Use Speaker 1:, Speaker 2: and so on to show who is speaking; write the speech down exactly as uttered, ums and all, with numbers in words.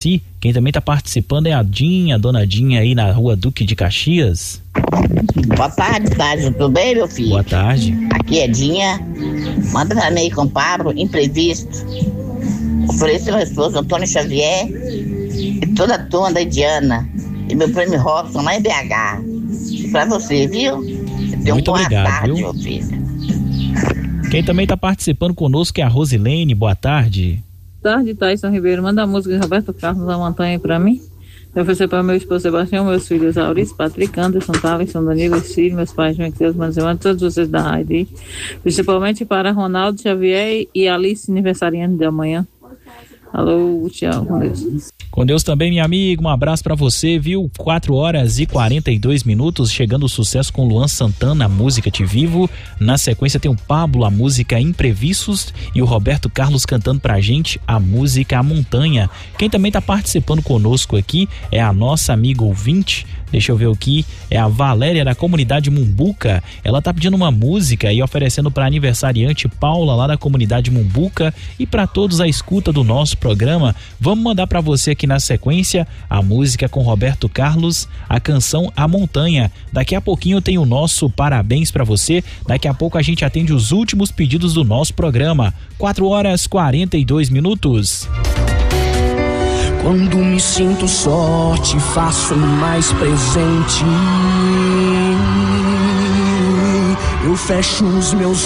Speaker 1: Iraci. Quem também está participando é a Dinha, a dona Dinha aí na rua Duque de Caxias.
Speaker 2: Boa tarde, tarde, tudo bem, meu filho?
Speaker 1: Boa tarde.
Speaker 2: Aqui é Dinha. Manda pra mim com Pablo, imprevisto. Ofereço meu esposo Antônio Xavier e toda a turma da Indiana. E meu prêmio Robson lá em B H. E pra você, viu? Você
Speaker 1: Muito
Speaker 2: uma
Speaker 1: obrigado,
Speaker 2: tarde,
Speaker 1: viu?
Speaker 2: Meu filho.
Speaker 1: Quem também está participando conosco é a Rosilene. Boa tarde.
Speaker 3: Boa tarde, Thaison Ribeiro. Manda a música de Roberto Carlos da Montanha pra mim. Eu oferecer para meu esposo Sebastião, meus filhos Aurício, Patrick, Anderson, Thaleson, Danilo, Cílio, meus pais, João Deus, Manzemano, todos vocês da Raidi. Principalmente para Ronaldo Xavier e Alice, aniversariante de amanhã. Alô, tchau, com Deus.
Speaker 1: Com Deus também, minha amiga, um abraço pra você, viu? quatro horas e quarenta e dois minutos, chegando o sucesso com Luan Santana, a música Te Vivo. Na sequência tem o Pablo, a música Imprevistos, e o Roberto Carlos cantando pra gente a música A Montanha. Quem também tá participando conosco aqui é a nossa amiga ouvinte, deixa eu ver aqui, é a Valéria da comunidade Mumbuca. Ela tá pedindo uma música e oferecendo pra aniversariante Paula lá da comunidade Mumbuca e pra todos a escuta do nosso programa. Vamos mandar pra você aqui na sequência a música com Roberto Carlos, a canção A Montanha. Daqui a pouquinho tem o nosso parabéns pra você. Daqui a pouco a gente atende os últimos pedidos do nosso programa. quatro horas e quarenta e dois minutos.
Speaker 4: Quando me sinto só, te faço mais presente. Eu fecho os meus